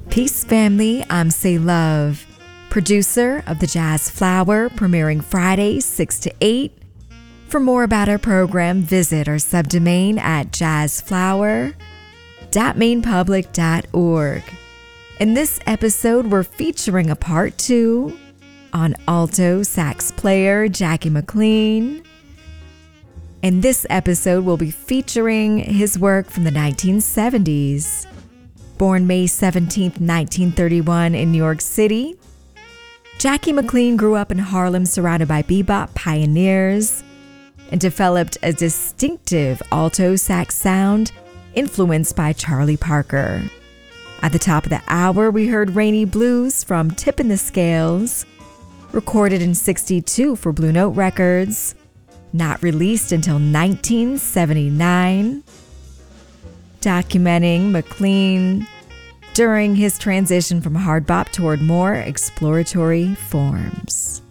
Peace family, I'm Say Love, producer of The Jazz Flower, premiering Fridays 6 to 8. For more about our program, visit our subdomain at jazzflower.mainpublic.org. In this episode, we're featuring a part 2 on alto sax player Jackie McLean. In this episode, we'll be featuring his work from the 1970s. Born May 17, 1931 in New York City, Jackie McLean grew up in Harlem surrounded by bebop pioneers and developed a distinctive alto sax sound influenced by Charlie Parker. At the top of the hour, we heard Rainy Blues from Tippin' the Scales, recorded in '62 for Blue Note Records, not released until 1979. Documenting McLean during his transition from hard bop toward more exploratory forms.